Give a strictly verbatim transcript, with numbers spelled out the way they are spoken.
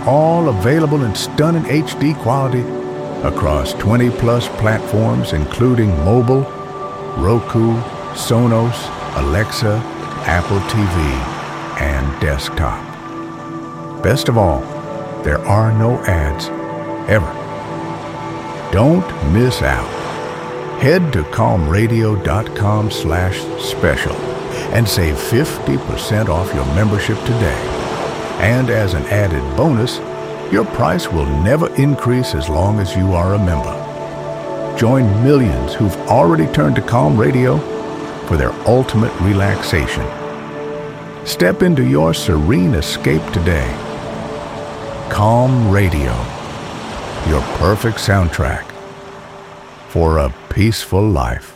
all available in stunning H D quality across twenty plus platforms, including mobile, Roku, Sonos, Alexa, Apple T V, and desktop. Best of all, there are no ads, ever. Don't miss out. Head to calm radio dot com slash special and save fifty percent off your membership today. And as an added bonus, your price will never increase as long as you are a member. Join millions who've already turned to Calm Radio for their ultimate relaxation. Step into your serene escape today. Calm Radio, your perfect soundtrack for a peaceful life.